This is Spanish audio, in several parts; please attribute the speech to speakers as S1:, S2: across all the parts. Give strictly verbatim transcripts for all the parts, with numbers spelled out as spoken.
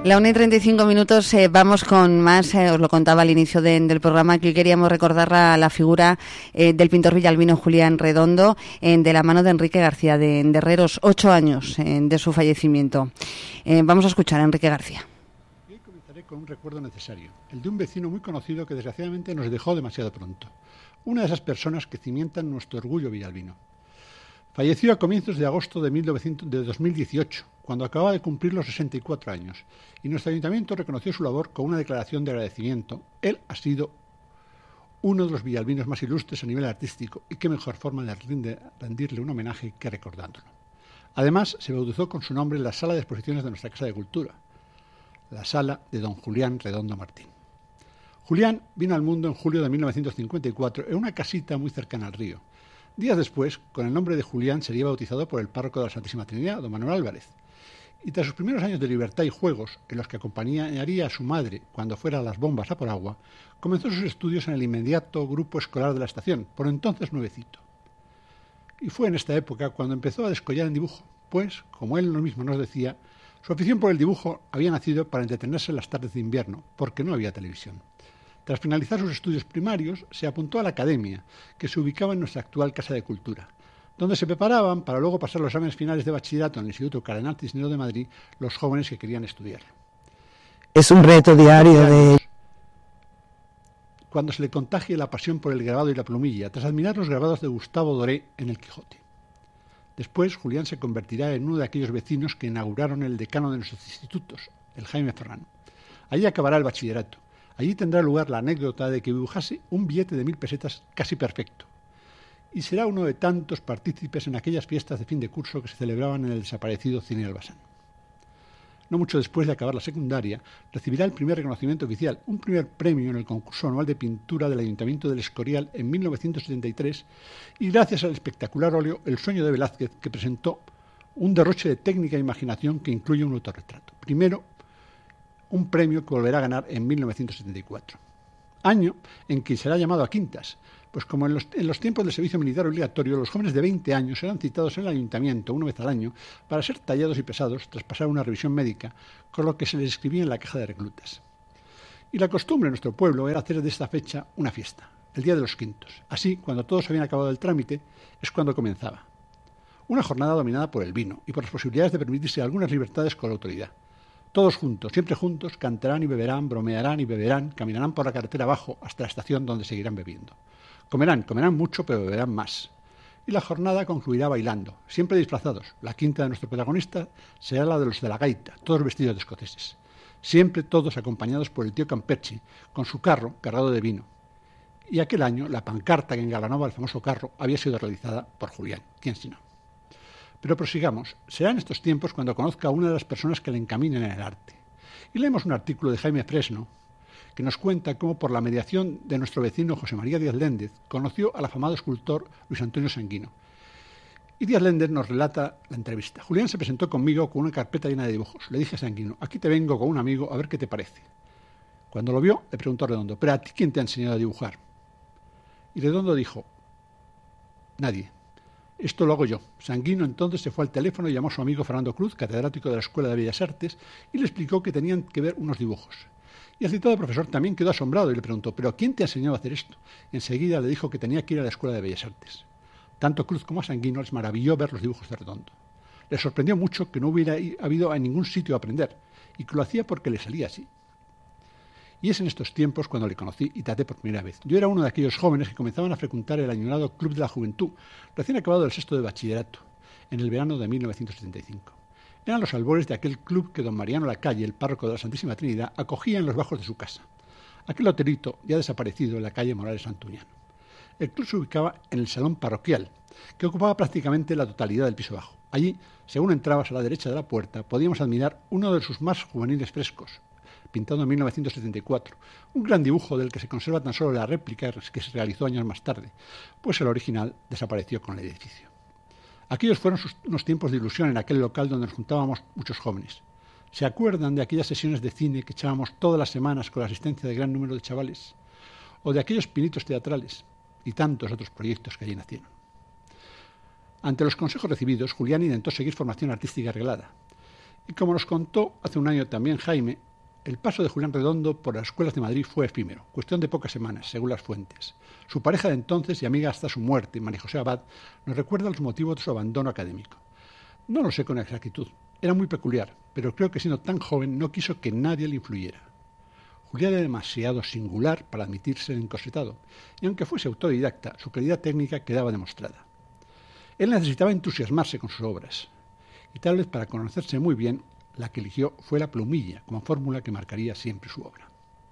S1: La una y treinta y cinco minutos, eh, vamos con más, eh, os lo contaba al inicio de, del programa, que hoy queríamos recordar la, la figura eh, del pintor villalbino Julián Redondo, eh, de la mano de Enrique García, de, de Herreros, ocho años eh, de su fallecimiento. Eh, vamos a escuchar a Enrique García.
S2: Hoy comenzaré con un recuerdo necesario, el de un vecino muy conocido que desgraciadamente nos dejó demasiado pronto. Una de esas personas que cimientan nuestro orgullo villalbino. Falleció a comienzos de agosto de, mil novecientos, de dos mil dieciocho, cuando acababa de cumplir los sesenta y cuatro años, y nuestro ayuntamiento reconoció su labor con una declaración de agradecimiento. Él ha sido uno de los villalbinos más ilustres a nivel artístico, y qué mejor forma de rendirle un homenaje que recordándolo. Además, se bautizó con su nombre la sala de exposiciones de nuestra Casa de Cultura, la sala de don Julián Redondo Martín. Julián vino al mundo en julio de mil novecientos cincuenta y cuatro en una casita muy cercana al río. Días después, con el nombre de Julián, sería bautizado por el párroco de la Santísima Trinidad, don Manuel Álvarez. Y tras sus primeros años de libertad y juegos, en los que acompañaría a su madre cuando fuera a las bombas a por agua, comenzó sus estudios en el inmediato grupo escolar de la estación, por entonces nuevecito. Y fue en esta época cuando empezó a descollar en dibujo, pues, como él mismo nos decía, su afición por el dibujo había nacido para entretenerse en las tardes de invierno, porque no había televisión. Tras finalizar sus estudios primarios, se apuntó a la academia, que se ubicaba en nuestra actual Casa de Cultura, donde se preparaban para luego pasar los exámenes finales de bachillerato en el Instituto Cardenal Cisneros de Madrid los jóvenes que querían estudiar.
S3: Es un reto diario de...
S2: Cuando se le contagie la pasión por el grabado y la plumilla, tras admirar los grabados de Gustavo Doré en El Quijote. Después, Julián se convertirá en uno de aquellos vecinos que inauguraron el decano de nuestros institutos, el Jaime Ferrán. Allí acabará el bachillerato. Allí tendrá lugar la anécdota de que dibujase un billete de mil pesetas casi perfecto. Y será uno de tantos partícipes en aquellas fiestas de fin de curso que se celebraban en el desaparecido Cine Albazán. No mucho después de acabar la secundaria, recibirá el primer reconocimiento oficial, un primer premio en el concurso anual de pintura del Ayuntamiento del Escorial en mil novecientos setenta y tres, y gracias al espectacular óleo El sueño de Velázquez, que presentó un derroche de técnica e imaginación que incluye un autorretrato. Primero, un premio que volverá a ganar en mil novecientos setenta y cuatro. Año en que será llamado a quintas, pues como en los, en los tiempos del servicio militar obligatorio, los jóvenes de veinte años serán citados en el ayuntamiento una vez al año para ser tallados y pesados tras pasar una revisión médica, con lo que se les escribía en la caja de reclutas. Y la costumbre en nuestro pueblo era hacer de esta fecha una fiesta, el Día de los Quintos. Así, cuando todos habían acabado el trámite, es cuando comenzaba. Una jornada dominada por el vino y por las posibilidades de permitirse algunas libertades con la autoridad. Todos juntos, siempre juntos, cantarán y beberán, bromearán y beberán, caminarán por la carretera abajo hasta la estación donde seguirán bebiendo. Comerán, comerán mucho, pero beberán más. Y la jornada concluirá bailando, siempre disfrazados. La quinta de nuestro protagonista será la de los de la gaita, todos vestidos de escoceses. Siempre todos acompañados por el tío Campeche, con su carro cargado de vino. Y aquel año, la pancarta que engalanaba el famoso carro había sido realizada por Julián. ¿Quién si no? Pero prosigamos. Será en estos tiempos cuando conozca a una de las personas que le encaminen en el arte. Y leemos un artículo de Jaime Fresno que nos cuenta cómo por la mediación de nuestro vecino José María Díaz Léndez conoció al afamado escultor Luis Antonio Sanguino. Y Díaz Léndez nos relata la entrevista. Julián se presentó conmigo con una carpeta llena de dibujos. Le dije a Sanguino, aquí te vengo con un amigo a ver qué te parece. Cuando lo vio, le preguntó a Redondo, ¿pero a ti quién te ha enseñado a dibujar? Y Redondo dijo, nadie. Esto lo hago yo. Sanguino entonces se fue al teléfono y llamó a su amigo Fernando Cruz, catedrático de la Escuela de Bellas Artes, y le explicó que tenían que ver unos dibujos. Y el citado profesor también quedó asombrado y le preguntó, ¿pero quién te ha enseñado a hacer esto? Y enseguida le dijo que tenía que ir a la Escuela de Bellas Artes. Tanto Cruz como a Sanguino les maravilló ver los dibujos de Redondo. Les sorprendió mucho que no hubiera habido a ningún sitio a aprender, y que lo hacía porque le salía así. Y es en estos tiempos cuando le conocí y traté por primera vez. Yo era uno de aquellos jóvenes que comenzaban a frecuentar el añorado Club de la Juventud, recién acabado el sexto de bachillerato, en el verano de mil novecientos setenta y cinco. Eran los albores de aquel club que don Mariano Lacalle, el párroco de la Santísima Trinidad, acogía en los bajos de su casa. Aquel hotelito ya desaparecido en la calle Morales Santuñano. El club se ubicaba en el salón parroquial, que ocupaba prácticamente la totalidad del piso bajo. Allí, según entrabas a la derecha de la puerta, podíamos admirar uno de sus más juveniles frescos, pintado en mil novecientos setenta y cuatro, un gran dibujo del que se conserva tan solo la réplica que se realizó años más tarde, pues el original desapareció con el edificio. Aquellos fueron sus, unos tiempos de ilusión en aquel local donde nos juntábamos muchos jóvenes. ¿Se acuerdan de aquellas sesiones de cine que echábamos todas las semanas con la asistencia de gran número de chavales? ¿O de aquellos pinitos teatrales? Y tantos otros proyectos que allí nacieron. Ante los consejos recibidos, Julián intentó seguir formación artística reglada. Y como nos contó hace un año también Jaime, el paso de Julián Redondo por las escuelas de Madrid fue efímero, cuestión de pocas semanas, según las fuentes. Su pareja de entonces y amiga hasta su muerte, María José Abad, nos recuerda los motivos de su abandono académico. No lo sé con exactitud, era muy peculiar, pero creo que siendo tan joven no quiso que nadie le influyera. Julián era demasiado singular para admitirse encorsetado, y aunque fuese autodidacta, su calidad técnica quedaba demostrada. Él necesitaba entusiasmarse con sus obras, y tal vez para conocerse muy bien, la que eligió fue la plumilla, como fórmula que marcaría siempre su obra.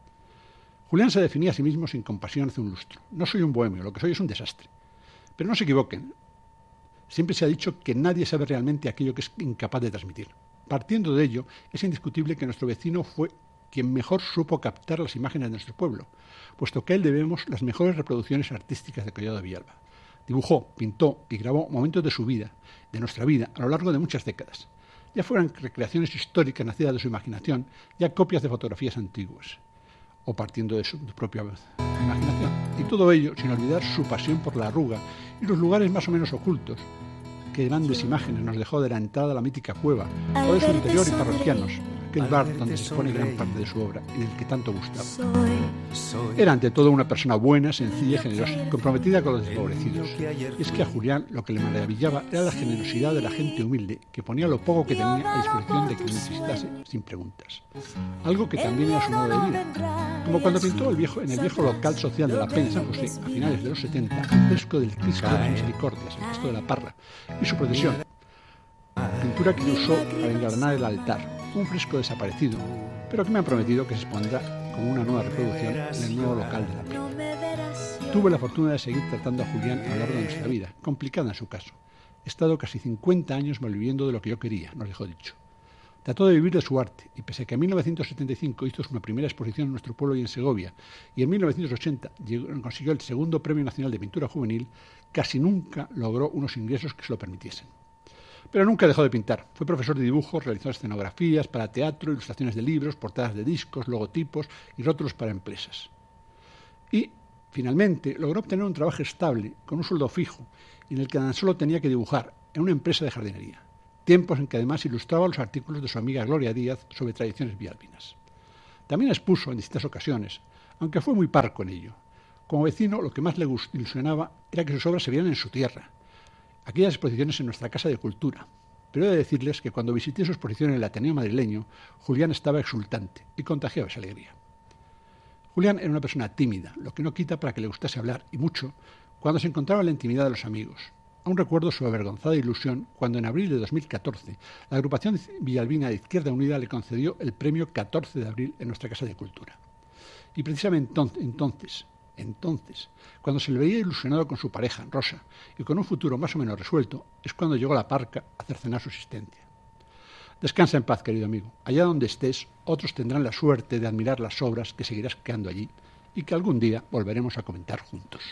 S2: Julián se definía a sí mismo sin compasión hace un lustro. No soy un bohemio, lo que soy es un desastre. Pero no se equivoquen. Siempre se ha dicho que nadie sabe realmente aquello que es incapaz de transmitir. Partiendo de ello, es indiscutible que nuestro vecino fue quien mejor supo captar las imágenes de nuestro pueblo, puesto que a él debemos las mejores reproducciones artísticas de Collado de Villalba. Dibujó, pintó y grabó momentos de su vida, de nuestra vida, a lo largo de muchas décadas. Ya fueran recreaciones históricas nacidas de su imaginación, ya copias de fotografías antiguas, o partiendo de su propia imaginación. Y todo ello sin olvidar su pasión por la arruga y los lugares más o menos ocultos, que grandes imágenes nos dejó de la entrada a la mítica cueva, o de su interior y parroquianos, aquel bar donde se pone gran parte de su obra y del que tanto gustaba. Era ante todo una persona buena, sencilla y generosa, comprometida con los desfavorecidos. Y es que a Julián lo que le maravillaba era la generosidad de la gente humilde, que ponía lo poco que tenía a disposición de quien necesitase sin preguntas. Algo que también era su modo de vida. Como cuando pintó el viejo, en el viejo local social de la Peña San José, a finales de los setenta, el fresco del Cristo de las Misericordias, el Cristo de la Parra, y su procesión, pintura que usó para engarnar el altar, un fresco desaparecido, pero que me han prometido que se expondrá como una nueva reproducción en el nuevo local de la Peña. Tuve la fortuna de seguir tratando a Julián a lo largo de nuestra vida, complicada en su caso. He estado casi cincuenta años malviviendo de lo que yo quería, nos dejó dicho. Trató de vivir de su arte, y pese a que en mil novecientos setenta y cinco hizo una primera exposición en nuestro pueblo y en Segovia, y en mil novecientos ochenta llegó, consiguió el segundo Premio Nacional de Pintura Juvenil, casi nunca logró unos ingresos que se lo permitiesen. Pero nunca dejó de pintar. Fue profesor de dibujo, realizó escenografías para teatro, ilustraciones de libros, portadas de discos, logotipos y rótulos para empresas. Y, finalmente, logró obtener un trabajo estable, con un sueldo fijo, en el que tan solo tenía que dibujar, en una empresa de jardinería. Tiempos en que además ilustraba los artículos de su amiga Gloria Díaz sobre tradiciones villalbinas. También expuso en distintas ocasiones, aunque fue muy parco en ello. Como vecino, lo que más le ilusionaba era que sus obras se vieran en su tierra, aquellas exposiciones en nuestra Casa de Cultura. Pero he de decirles que cuando visité su exposición en el Ateneo madrileño, Julián estaba exultante y contagiaba esa alegría. Julián era una persona tímida, lo que no quita para que le gustase hablar, y mucho, cuando se encontraba en la intimidad de los amigos. Aún recuerdo su avergonzada ilusión cuando en abril de dos mil catorce la agrupación villalbina de Izquierda Unida le concedió el premio catorce de abril en nuestra Casa de Cultura. Y precisamente entonces, entonces, cuando se le veía ilusionado con su pareja, Rosa, y con un futuro más o menos resuelto, es cuando llegó la parca a cercenar su existencia. Descansa en paz, querido amigo. Allá donde estés, otros tendrán la suerte de admirar las obras que seguirás creando allí y que algún día volveremos a comentar juntos.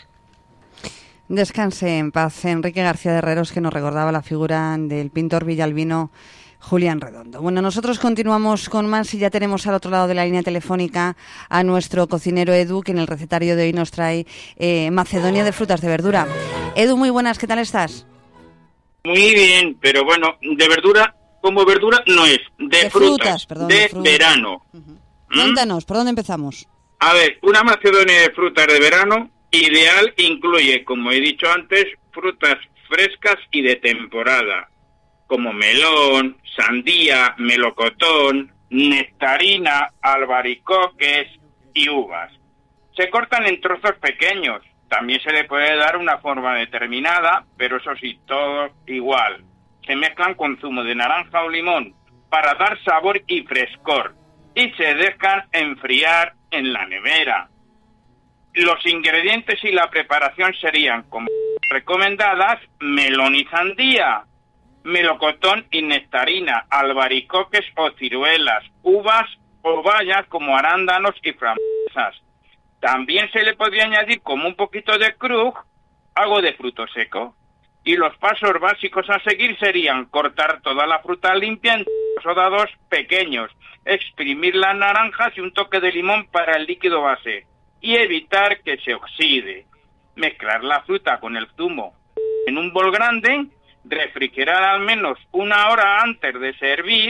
S1: Descanse en paz, Enrique García de Herreros, que nos recordaba la figura del pintor villalbino Julián Redondo. Bueno, nosotros continuamos con más y ya tenemos al otro lado de la línea telefónica a nuestro cocinero Edu, que en el recetario de hoy nos trae eh, Macedonia de frutas de verdura. Edu, muy buenas, ¿qué tal estás?
S4: Muy bien, pero bueno, de verdura, como verdura no es, de,
S1: de frutas,
S4: frutas,
S1: perdón,
S4: de,
S1: de frutas.
S4: verano.
S1: Uh-huh.
S4: ¿Mm?
S1: Cuéntanos, ¿por dónde empezamos?
S4: A ver, una Macedonia de frutas de verano ideal incluye, como he dicho antes, frutas frescas y de temporada, como melón, sandía, melocotón, nectarina, albaricoques y uvas. Se cortan en trozos pequeños. También se le puede dar una forma determinada, pero eso sí, todo igual. Se mezclan con zumo de naranja o limón para dar sabor y frescor y se dejan enfriar en la nevera. Los ingredientes y la preparación serían, como recomendadas, melón y sandía, melocotón y nectarina, albaricoques o ciruelas, uvas o bayas como arándanos y frambuesas. También se le podría añadir como un poquito de cruz, algo de fruto seco. Y los pasos básicos a seguir serían cortar toda la fruta limpia en rodados pequeños, exprimir las naranjas y un toque de limón para el líquido base y evitar que se oxide. Mezclar la fruta con el zumo en un bol grande, refrigerar al menos una hora antes de servir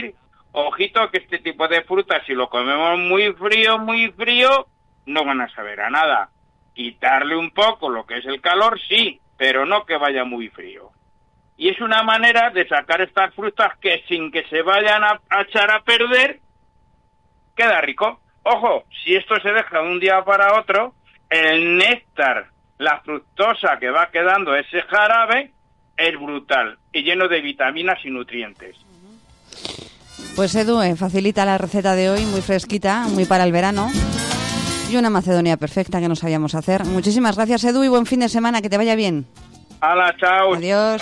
S4: ojito que este tipo de frutas, si lo comemos muy frío, muy frío, no van a saber a nada. Quitarle un poco lo que es el calor, sí, pero no que vaya muy frío. Y es una manera de sacar estas frutas que sin que se vayan a, a echar a perder, queda rico. Ojo, si esto se deja de un día para otro, el néctar, la fructosa que va quedando, ese jarabe, es brutal y lleno de vitaminas y nutrientes.
S1: Pues Edu, eh, facilita la receta de hoy, muy fresquita, muy para el verano. Y una Macedonia perfecta que no sabíamos hacer. Muchísimas gracias, Edu, y buen fin de semana, que te vaya bien.
S4: ¡Hala, chao!
S1: Adiós.